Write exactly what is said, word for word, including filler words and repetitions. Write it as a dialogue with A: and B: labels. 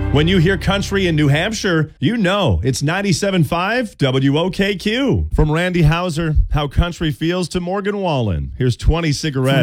A: When you hear country in New Hampshire, you know it's ninety-seven point five W O K Q. From Randy Hauser, How Country Feels, to Morgan Wallen. Here's twenty cigarettes.